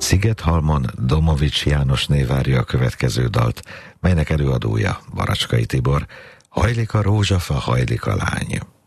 Szigethalmon Domovics Jánosné várja a következő dalt, melynek előadója Baracskai Tibor. Hajlik a rózsafa, hajlik a lány.